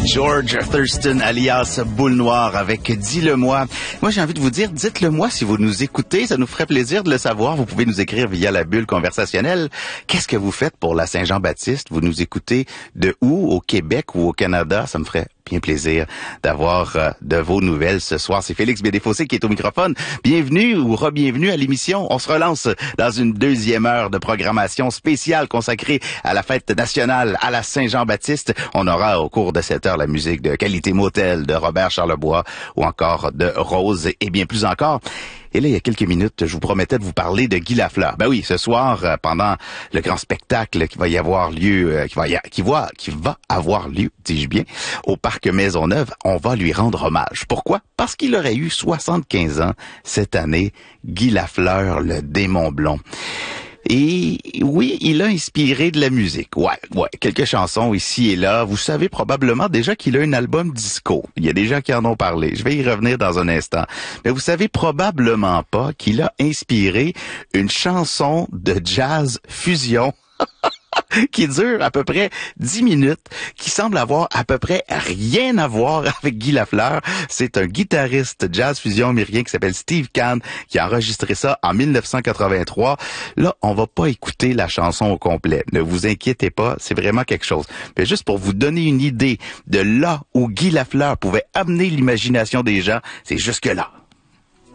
George Thurston alias Boule Noire avec Dis-le-moi. Moi, j'ai envie de vous dire, dites-le-moi si vous nous écoutez. Ça nous ferait plaisir de le savoir. Vous pouvez nous écrire via la bulle conversationnelle. Qu'est-ce que vous faites pour la Saint-Jean-Baptiste? Vous nous écoutez de où? Au Québec ou au Canada? Ça me ferait bien plaisir d'avoir de vos nouvelles ce soir. C'est Félix Bédéfossé qui est au microphone. Bienvenue ou re-bienvenue à l'émission. On se relance dans une deuxième heure de programmation spéciale consacrée à la fête nationale à la Saint-Jean-Baptiste. On aura au cours de cette heure la musique de Qualité Motel de Robert Charlebois ou encore de Rose et bien plus encore. Et là, il y a quelques minutes, je vous promettais de vous parler de Guy Lafleur. Ben oui, ce soir, pendant le grand spectacle qui va y avoir lieu, qui va avoir lieu, dis-je bien, au Parc Maisonneuve, on va lui rendre hommage. Pourquoi? Parce qu'il aurait eu 75 ans cette année, Guy Lafleur, le démon blond. Et oui, il a inspiré de la musique. Ouais, quelques chansons ici et là. Vous savez probablement déjà qu'il a un album disco. Il y a des gens qui en ont parlé. Je vais y revenir dans un instant. Mais vous savez probablement pas qu'il a inspiré une chanson de jazz fusion qui dure à peu près 10 minutes, qui semble avoir à peu près rien à voir avec Guy Lafleur. C'est un guitariste jazz fusion américain qui s'appelle Steve Kahn qui a enregistré ça en 1983. Là, on va pas écouter la chanson au complet. Ne vous inquiétez pas, c'est vraiment quelque chose. Mais juste pour vous donner une idée de là où Guy Lafleur pouvait amener l'imagination des gens, c'est jusque là.